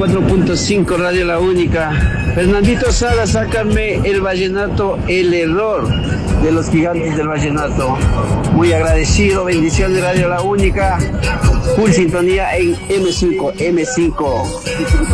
94.5 Radio La Única. Fernandito Sala, sácame el vallenato El Error de los Gigantes del Vallenato. Muy agradecido, bendiciones de Radio La Única. Full sintonía en M5.